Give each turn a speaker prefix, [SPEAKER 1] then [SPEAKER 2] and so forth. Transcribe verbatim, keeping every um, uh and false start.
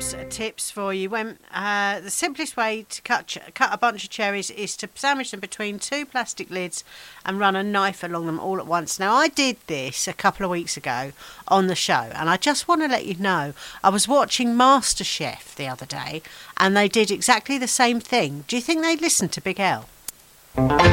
[SPEAKER 1] Mum's tips for you. When uh, the simplest way to cut ch- cut a bunch of cherries is to sandwich them between two plastic lids and run a knife along them all at once. Now, I did this a couple of weeks ago on the show, and I just want to let you know, I was watching MasterChef the other day, and they did exactly the same thing. Do you think they listened to Big L?